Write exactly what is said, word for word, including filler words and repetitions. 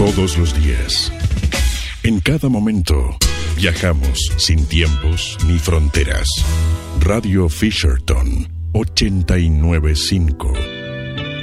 Todos los días, en cada momento, viajamos sin tiempos ni fronteras. Radio Fisherton ochenta y nueve punto cinco